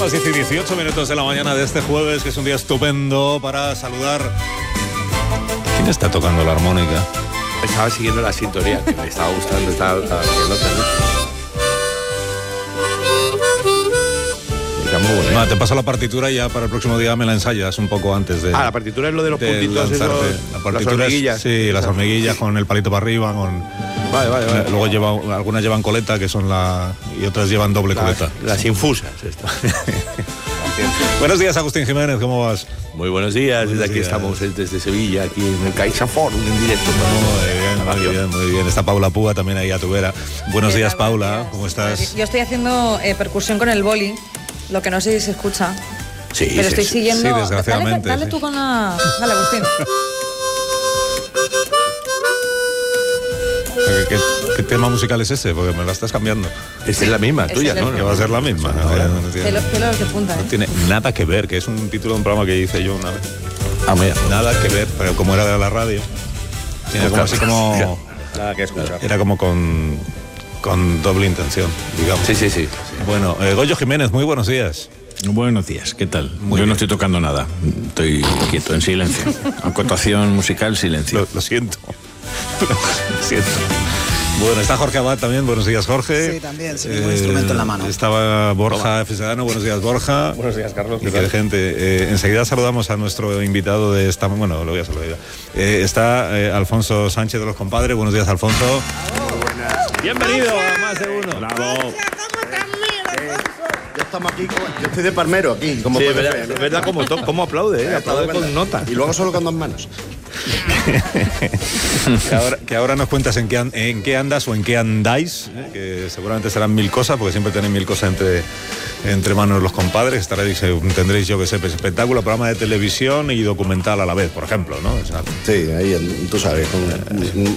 las 10 y 18 minutos de la mañana de este jueves, que es un día estupendo para saludar. ¿Quién está tocando la armónica? Estaba siguiendo la sintonía, que me estaba gustando, estaba viendo muy buena. Te paso la partitura y ya para el próximo día me la ensayas un poco antes de... La partitura es lo de los puntitos esos, la partitura las hormiguillas. Sí, las hormiguillas con el palito para arriba, con... Vale. Luego algunas llevan coleta, que son y otras llevan doble coleta. Las infusas, esto. Buenos días, Agustín Jiménez, ¿cómo vas? Muy buenos días, desde aquí estamos desde Sevilla, aquí en el CaixaForum, en directo. Muy bien. Está Paula Púa también ahí a tu vera. Buenos días, Paula, ¿cómo estás? Yo estoy haciendo percusión con el boli, lo que no sé si se escucha. Sí, pero estoy siguiendo. Sí, desgraciadamente. Dale tú con la... Dale, Agustín. ¿Qué tema musical es ese? Porque me la estás cambiando. Esta es la misma, tuya, ¿no? Que va a ser la misma. Pelos de punta. No tiene nada que ver, que es un título de un programa que hice yo una vez. Mira, nada que ver, pero como era de la radio, tiene como así como... Nada que escuchar. Era como con doble intención, digamos. Sí. Bueno, Goyo Jiménez, muy buenos días. Buenos días, ¿qué tal? Muy Yo bien. no estoy tocando nada, estoy quieto, en silencio. Acotación musical, silencio. Lo siento. Lo siento. Bueno, está Jorge Abad también. Buenos días, Jorge. Sí, también, sin ningún instrumento en la mano. Estaba Borja F. Sedano. Buenos días, Borja. Buenos días, Carlos. Y qué gente. Enseguida saludamos a nuestro invitado de esta... Bueno, lo voy a saludar. Está Alfonso Sánchez de los Compadres. Buenos días, Alfonso. Bienvenido a Más de Uno. Bravo. Ya estamos aquí, yo estoy de palmero aquí. Como Sí, es verdad cómo aplaude, aplaude con nota. Y luego solo con dos manos. que ahora nos cuentas en qué andas o en qué andáis, que seguramente serán mil cosas, porque siempre tenéis mil cosas entre manos los compadres. Tendréis, yo que sé, espectáculo, programa de televisión y documental a la vez, por ejemplo, ¿no? O sea, Sí, ahí tú sabes, con